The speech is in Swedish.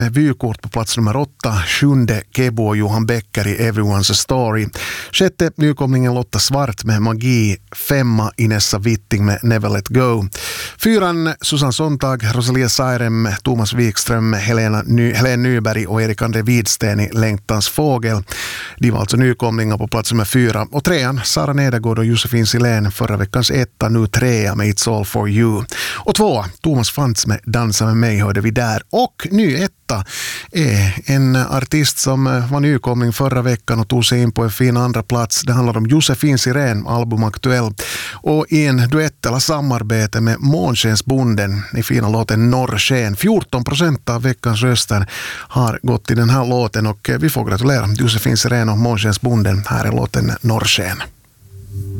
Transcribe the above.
Vykort på plats nummer 8, 7:e Kebo och Johan Becker i Everyone's a Story. 6:e nykomlingen Lotta Svart med Magi, 5:a Inessa Witting med Never Let Go. 4:an Susanne Sontag, Rosalia Sairem, Thomas Wikström, Helene Nyberg och Erik André Widsten i Längtans fågel. De var alltså nykomlingar på plats nummer 4. Och 3:an Sara Nedergård och Josefin Silén, förra veckans 1:a, nu 3:a med It's All For You. Och 2:a Thomas Fantz med Dansa med mig hörde vi där. Och ny 1:a är en artist som var nykomling förra veckan och tog sig in på en fin andra plats. Det handlar om Josefin Sirén, album Aktuell. Och i en duett eller samarbete med Månskensbonden i fina låten Norrsken. 14% av veckans röster har gått i den här låten och vi får gratulera Josefin Sirén och Månskensbonden. Här är låten Norrsken.